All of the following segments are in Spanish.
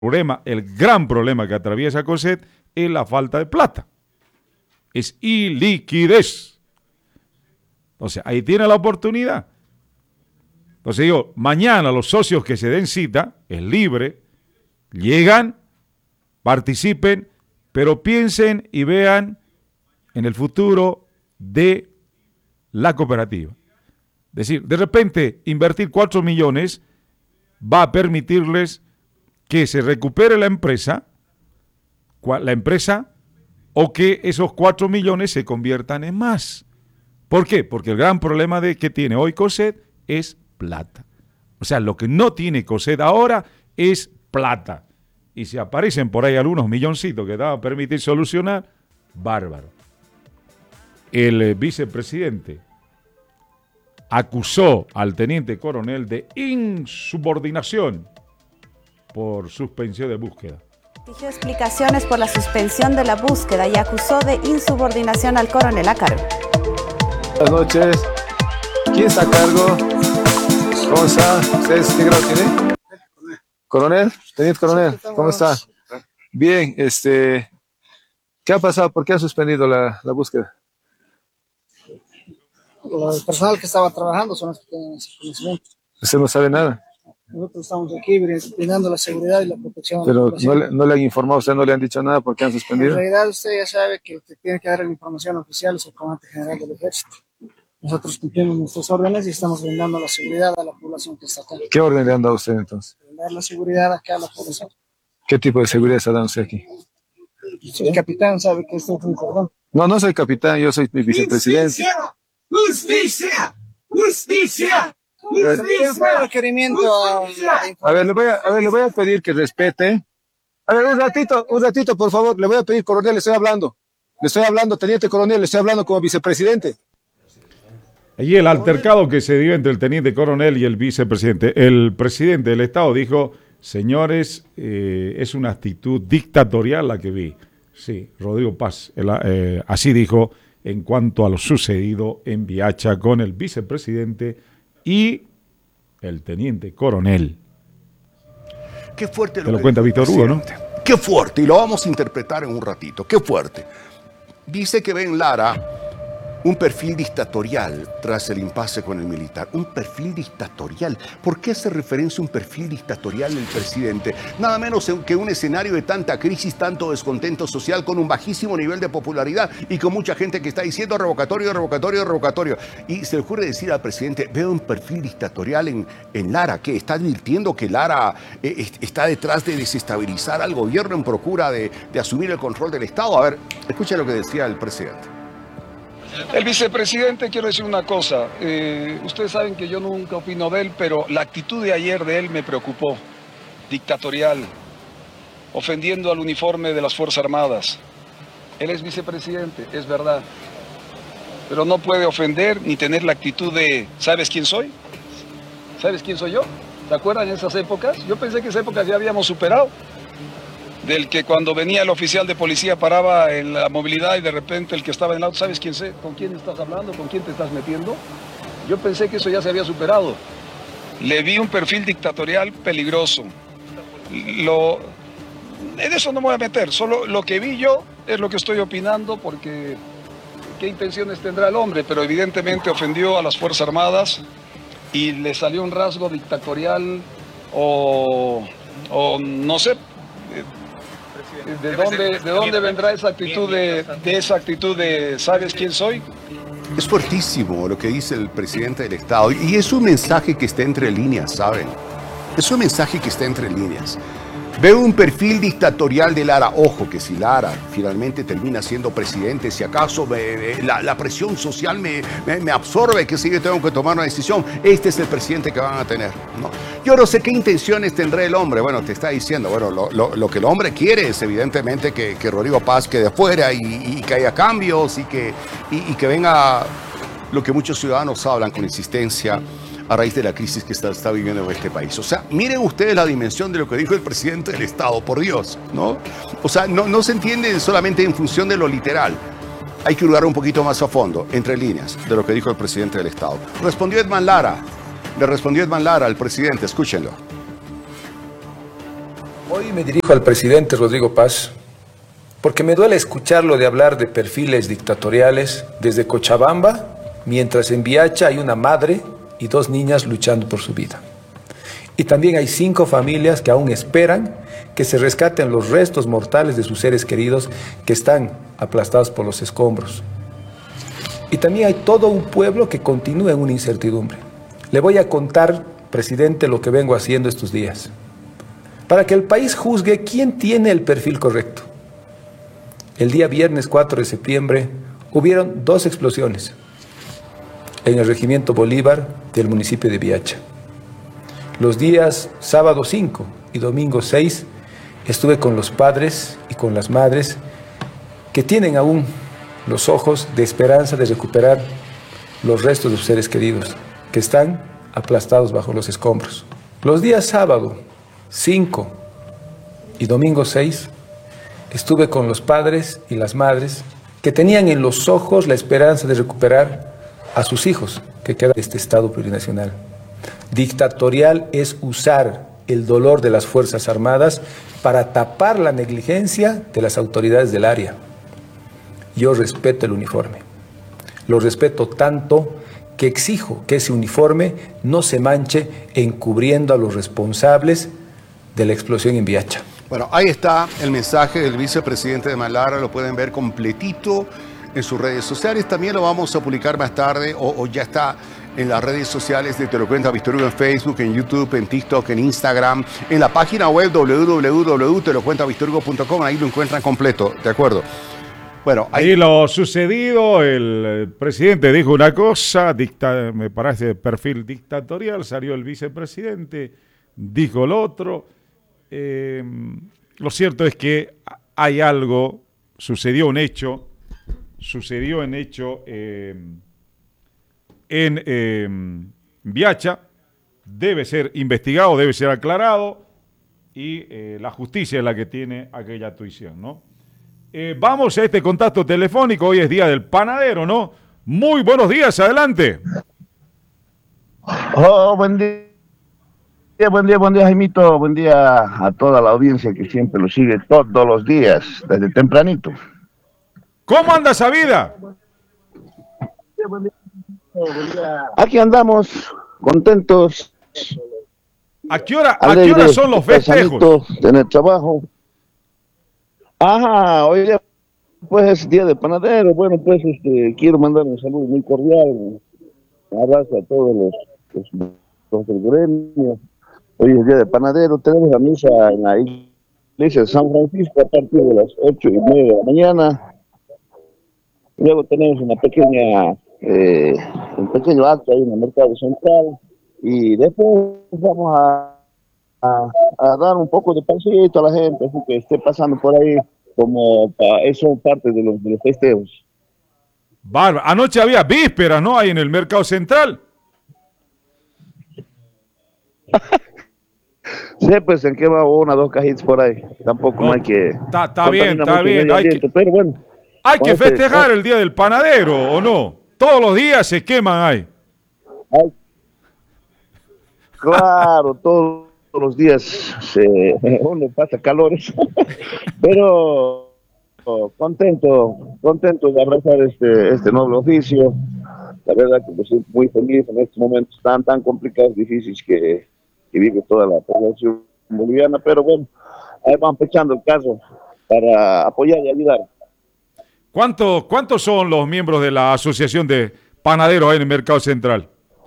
el gran problema que atraviesa COSET es la falta de plata. Es iliquidez. Entonces, ahí tiene la oportunidad. Entonces digo, mañana los socios que se den cita, es libre, llegan, participen, pero piensen y vean en el futuro de la cooperativa. Es decir, de repente, invertir 4 millones va a permitirles que se recupere la empresa, o que esos 4 millones se conviertan en más. ¿Por qué? Porque el gran problema que tiene hoy COSET es plata. O sea, lo que no tiene COSET ahora es plata. Y si aparecen por ahí algunos milloncitos que va a permitir solucionar, bárbaro. El vicepresidente acusó al teniente coronel de insubordinación por suspensión de búsqueda. Exigió explicaciones por la suspensión de la búsqueda y acusó de insubordinación al coronel a cargo. Buenas noches. ¿Quién está a cargo? ¿Cómo está? ¿Ustedes qué grado tiene? ¿Coronel? ¿Teniente coronel? ¿Cómo está? Bien, ¿qué ha pasado? ¿Por qué ha suspendido la búsqueda? El personal que estaba trabajando son los que tienen ese conocimiento. ¿Usted no sabe nada? Nosotros estamos aquí brindando la seguridad y la protección. Pero no le han informado, ¿usted no le han dicho nada por qué han suspendido? En realidad usted ya sabe que el que tiene que dar la información oficial es el comandante general del ejército. Nosotros cumplimos nuestras órdenes y estamos brindando la seguridad a la población que está acá. ¿Qué orden le han dado a usted entonces? Brindar la seguridad acá a la población. ¿Qué tipo de seguridad está dando usted aquí? El capitán sabe que esto es muy importante. No soy capitán, yo soy vicepresidente. ¡Justicia! ¡Justicia! Requerimiento a ver, le voy a pedir que respete. A ver, un ratito, por favor. Le voy a pedir, coronel, le estoy hablando, teniente coronel, le estoy hablando como vicepresidente. Y el altercado que se dio entre el teniente coronel y el vicepresidente. El presidente del Estado dijo, señores, es una actitud dictatorial la que vi. Sí, Rodrigo Paz, así dijo en cuanto a lo sucedido en Viacha con el vicepresidente y el teniente coronel. Qué fuerte lo cuenta Víctor Hugo, ¿no? Qué fuerte, y lo vamos a interpretar en un ratito. Qué fuerte. Dice que ve en Lara un perfil dictatorial tras el impasse con el militar. Un perfil dictatorial. ¿Por qué hace referencia a un perfil dictatorial del presidente? Nada menos que un escenario de tanta crisis, tanto descontento social, con un bajísimo nivel de popularidad y con mucha gente que está diciendo revocatorio, revocatorio, revocatorio. Y se le ocurre decir al presidente, veo un perfil dictatorial en Lara, que está advirtiendo que Lara está detrás de desestabilizar al gobierno en procura de asumir el control del Estado. A ver, escucha lo que decía el presidente. El vicepresidente, quiero decir una cosa, ustedes saben que yo nunca opino de él, pero la actitud de ayer de él me preocupó, dictatorial, ofendiendo al uniforme de las Fuerzas Armadas. Él es vicepresidente, es verdad, pero no puede ofender ni tener la actitud de, ¿sabes quién soy? ¿Sabes quién soy yo? ¿Te acuerdan de esas épocas? Yo pensé que esas épocas ya habíamos superado. Del que cuando venía el oficial de policía paraba en la movilidad y de repente el que estaba en el auto, ¿sabes quién sé? ¿Con quién estás hablando? ¿Con quién te estás metiendo? Yo pensé que eso ya se había superado. Le vi un perfil dictatorial peligroso. En eso no me voy a meter, solo lo que vi yo es lo que estoy opinando porque qué intenciones tendrá el hombre, pero evidentemente ofendió a las Fuerzas Armadas y le salió un rasgo dictatorial o no sé. ¿De dónde vendrá esa actitud de ¿sabes quién soy? Es fuertísimo lo que dice el presidente del Estado y es un mensaje que está entre líneas, ¿saben? Es un mensaje que está entre líneas. Veo un perfil dictatorial de Lara. Ojo, que si Lara finalmente termina siendo presidente, si acaso la presión social me absorbe, que si yo tengo que tomar una decisión, este es el presidente que van a tener, ¿no? Yo no sé qué intenciones tendrá el hombre. Bueno, te está diciendo, bueno, lo que el hombre quiere es evidentemente que Rodrigo Paz quede fuera y que haya cambios y que venga lo que muchos ciudadanos hablan con insistencia a raíz de la crisis que está viviendo en este país. O sea, miren ustedes la dimensión de lo que dijo el presidente del Estado, por Dios, ¿no? O sea, no se entiende solamente en función de lo literal. Hay que hurgar un poquito más a fondo, entre líneas, de lo que dijo el presidente del Estado. Respondió Edman Lara, le respondió Edman Lara al presidente, escúchenlo. Hoy Hoy me dirijo al presidente Rodrigo Paz porque me duele escucharlo de hablar de perfiles dictatoriales desde Cochabamba, mientras en Biacha hay una madre y 2 niñas luchando por su vida. Y también hay 5 familias que aún esperan que se rescaten los restos mortales de sus seres queridos que están aplastados por los escombros. Y también hay todo un pueblo que continúa en una incertidumbre. Le voy a contar, presidente, lo que vengo haciendo estos días, para que el país juzgue quién tiene el perfil correcto. El día viernes 4 de septiembre hubieron 2 explosiones en el Regimiento Bolívar del municipio de Biacha. Los días sábado 5 y domingo 6 estuve con los padres y con las madres que tienen aún los ojos de esperanza de recuperar los restos de sus seres queridos que están aplastados bajo los escombros. Los días sábado 5 y domingo 6 estuve con los padres y las madres que tenían en los ojos la esperanza de recuperar a sus hijos que quedan de este Estado plurinacional. Dictatorial es usar el dolor de las Fuerzas Armadas para tapar la negligencia de las autoridades del área. Yo respeto el uniforme. Lo respeto tanto que exijo que ese uniforme no se manche encubriendo a los responsables de la explosión en Biacha. Bueno, ahí está el mensaje del vicepresidente de Malara, lo pueden ver completito en sus redes sociales. También lo vamos a publicar más tarde o ya está en las redes sociales de Te lo cuenta Víctor Hugo, en Facebook, en YouTube, en TikTok, en Instagram, en la página web www.telocuentavitorhugo.com, ahí lo encuentran completo, ¿de acuerdo? Bueno, ahí lo sucedido, el presidente dijo una cosa, me parece de perfil dictatorial, salió el vicepresidente, dijo lo otro. Lo cierto es que hay algo, sucedió un hecho en Biacha, debe ser investigado, debe ser aclarado y la justicia es la que tiene aquella actuación, ¿no? Vamos a este contacto telefónico, hoy es día del panadero, ¿no? Muy buenos días, adelante. Oh, buen día, Jaimito, buen día a toda la audiencia que siempre lo sigue todos los días, desde tempranito. ¿Cómo anda esa vida? Aquí andamos, contentos. ¿A qué hora son los festejos? Tener trabajo. Ajá, hoy día pues es día de panadero. Bueno, pues quiero mandar un saludo muy cordial, un abrazo a todos los del gremio. Hoy es día de panadero, tenemos la misa en la iglesia de San Francisco a partir de las 8:30 de la mañana. Luego tenemos un pequeño acto ahí en el mercado central y después vamos a dar un poco de pancito a la gente, así que esté pasando por ahí, como eso parte de los festejos. Bárbaro. Anoche había vísperas, ¿no? Ahí en el mercado central. Sí, pues en que va 1 o 2 cajitas por ahí. Tampoco no hay que... Está bien. Pero bueno. Hay que festejar el día del panadero, ¿o no? Todos los días se queman ahí. Claro, todos los días uno pasa calores, pero contento de abrazar este noble oficio. La verdad que me siento muy feliz en estos momentos tan complicados, difíciles que vive toda la población boliviana, pero bueno, ahí van pechando el caso para apoyar y ayudar. ¿Cuántos son los miembros de la Asociación de Panaderos ahí en el Mercado Central?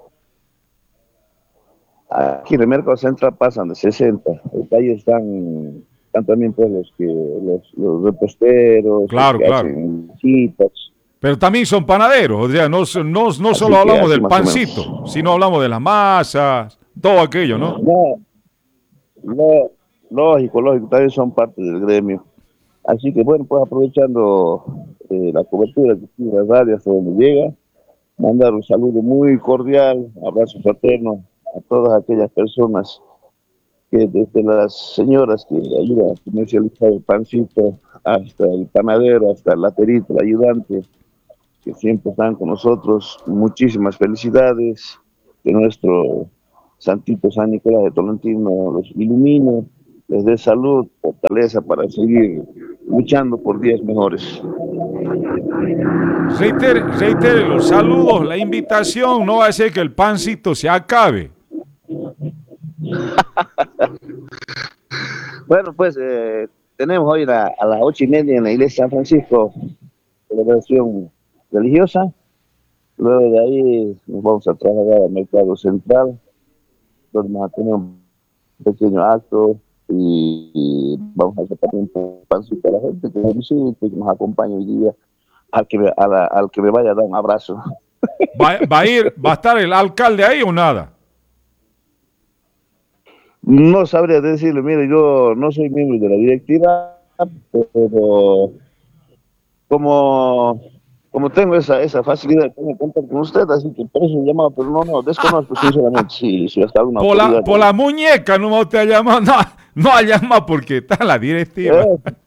Aquí en el Mercado Central pasan de 60. Ahí están también pues los reposteros, claro. hacen citas. Pero también son panaderos, o sea, no solo hablamos del pancito, sino hablamos de las masas, todo aquello, ¿no? No, lógico, también son parte del gremio. Así que bueno, pues aprovechando la cobertura que tiene la radio hasta donde llega, mandar un saludo muy cordial, abrazo fraterno a todas aquellas personas que desde las señoras que ayudan a comercializar el pancito, hasta el panadero, hasta el laterito, el ayudante, que siempre están con nosotros. Muchísimas felicidades, que nuestro Santito San Nicolás de Tolentino los ilumine les dé salud, fortaleza para seguir luchando por días mejores. Reitere los saludos, la invitación, no va a ser que el pancito se acabe. Bueno, pues tenemos hoy a las 8:30 en la iglesia de San Francisco celebración religiosa. Luego de ahí nos vamos a trasladar al mercado central, donde vamos a tener un pequeño acto y vamos a sacar un pancito a la gente que nos visite, que nos acompañe hoy día, al que me vaya a dar un abrazo. ¿Va a estar el alcalde ahí o nada? No sabría decirle, mire, yo no soy miembro de la directiva, pero como tengo esa facilidad de contar con usted, así que por eso he llamado, pero no, desconozco sinceramente si hasta alguna autoridad. Por la muñeca no te ha llamado, no ha llamado porque está en la directiva.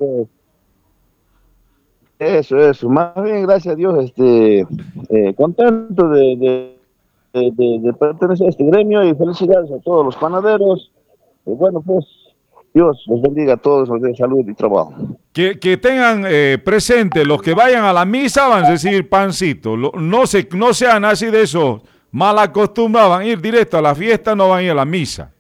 Eso, más bien, gracias a Dios, contento de pertenecer a este gremio y felicidades a todos los panaderos. Bueno, pues, Dios los bendiga a todos, los dé salud y trabajo. Que tengan presente, los que vayan a la misa van a decir pancito, no sean así de esos mal acostumbrados, van a ir directo a la fiesta, no van a ir a la misa.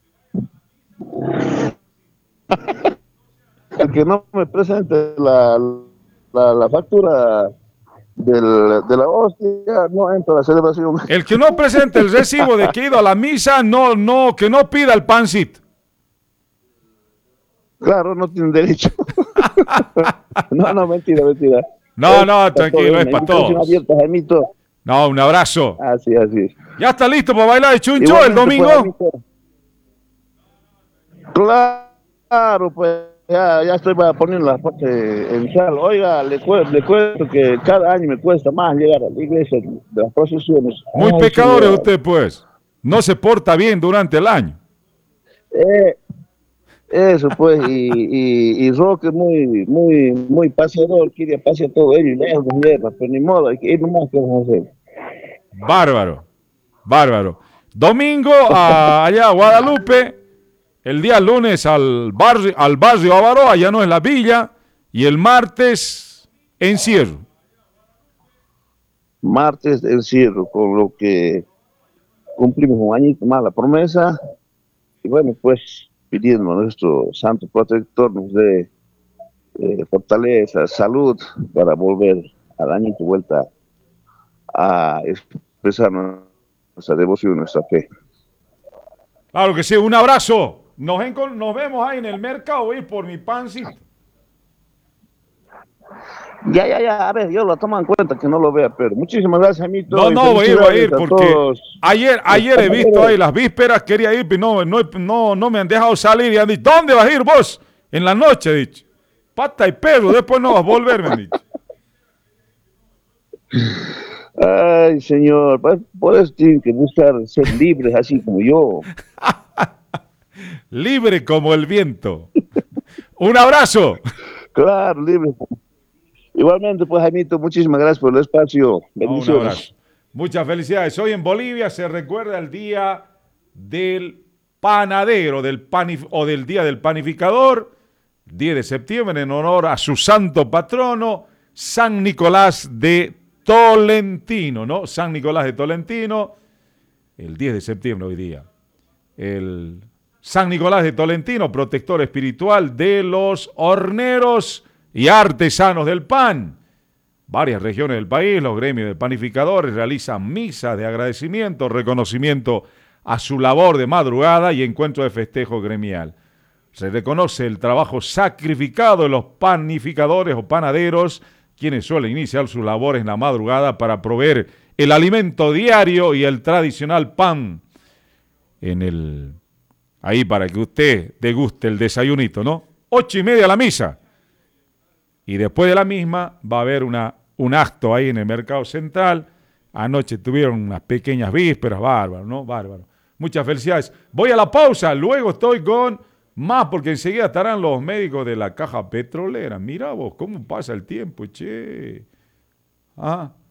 El que no me presente la factura de la hostia no entra a la celebración. El que no presente el recibo de que ha ido a la misa, que no pida el pancito. Claro, no tienen derecho. No, mentira. No, tranquilo, es para todos. No, un abrazo. Así es. ¿Ya está listo para bailar el chuncho el domingo? Claro, pues ya estoy para poner la parte en sal. Oiga, le cuento que cada año me cuesta más llegar a la iglesia de las procesiones. Muy pecadores usted, pues. No se porta bien durante el año. Eso pues, y Roque muy paseador, quiere pasear todo ello y lejos de guerra, pero ni modo, hay que ir nomás, que vamos a hacer. Bárbaro. Domingo allá a Guadalupe, el día lunes al barrio Avaro, allá no es la villa, y el martes encierro. Martes encierro, con lo que cumplimos un añito más la promesa, y bueno, pues pidiendo a nuestro santo protector nos dé fortaleza, salud para volver al añito vuelta a expresar nuestra devoción, nuestra fe. Claro que sí, un abrazo. Nos vemos ahí en el mercado, voy por mi pancito. Ya, a ver, yo lo tomo en cuenta que no lo vea, pero muchísimas gracias, amito. No, voy a ir porque ayer he visto ahí las vísperas, quería ir, pero no me han dejado salir y han dicho, ¿dónde vas a ir vos? En la noche, he dicho. Pata y perro, después no vas a volver, me han dicho. Ay, señor, por eso tienen que buscar ser libres, así como yo. Libre como el viento. Un abrazo. Claro, libre. Igualmente, pues, Jaimito, muchísimas gracias por el espacio. Bendiciones. Un abrazo. Muchas felicidades. Hoy en Bolivia se recuerda el día del panadero, del día del panificador, 10 de septiembre, en honor a su santo patrono, San Nicolás de Tolentino, ¿no? San Nicolás de Tolentino, el 10 de septiembre hoy día. El San Nicolás de Tolentino, protector espiritual de los horneros y artesanos del pan. Varias regiones del país, los gremios de panificadores realizan misas de agradecimiento, reconocimiento a su labor de madrugada y encuentro de festejo gremial. Se reconoce el trabajo sacrificado de los panificadores o panaderos, quienes suelen iniciar sus labores en la madrugada para proveer el alimento diario y el tradicional pan ahí para que usted deguste el desayunito, ¿no? 8:30 la misa. Y después de la misma va a haber un acto ahí en el mercado central. Anoche tuvieron unas pequeñas vísperas, bárbaro, ¿no? Bárbaro. Muchas felicidades. Voy a la pausa, luego estoy con más porque enseguida estarán los médicos de la caja petrolera. Mira vos, cómo pasa el tiempo, che. Ah.